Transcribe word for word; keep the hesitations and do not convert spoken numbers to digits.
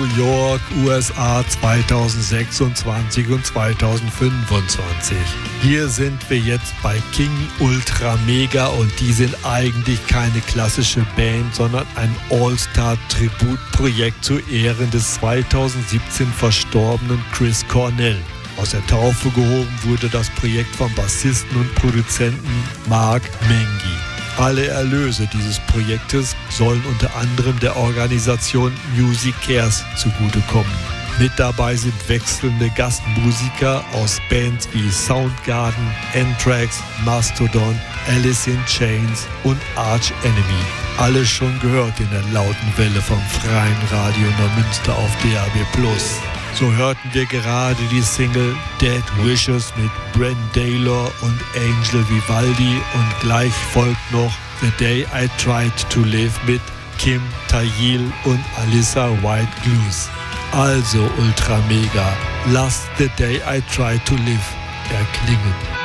York, U S A zweitausendsechsundzwanzig und zweitausendfünfundzwanzig. Hier sind wir jetzt bei King Ultra Mega und die sind eigentlich keine klassische Band, sondern ein All-Star-Tributprojekt zu Ehren des zweitausendsiebzehn verstorbenen Chris Cornell. Aus der Taufe gehoben wurde das Projekt vom Bassisten und Produzenten Mark Mengi. Alle Erlöse dieses Projektes sollen unter anderem der Organisation Music Cares zugutekommen. Mit dabei sind wechselnde Gastmusiker aus Bands wie Soundgarden, Anthrax, Mastodon, Alice in Chains und Arch Enemy. Alle schon gehört in der lauten Welle vom Freien Radio Neumünster auf D A B plus. So hörten wir gerade die Single Dead Wishes mit Brent Taylor und Angel Vivaldi und gleich folgt noch The Day I Tried to Live mit Kim Thayil und Alyssa White Blues. Also Ultra Mega, lasst The Day I Tried to Live erklingen.